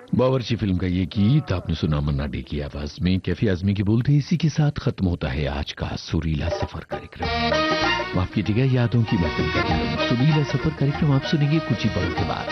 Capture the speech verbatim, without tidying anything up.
बावर्ची फिल्म का ये गीत आपने सुना मन्ना डे की आवाज में, कैफी आजमी की बोलते। इसी के साथ खत्म होता है आज का सुरीला सफर कार्यक्रम। माफ कीजिएगा, यादों की महफिल कार्यक्रम सुरीला सफर कार्यक्रम आप सुनेंगे कुछ ही पलों के बाद।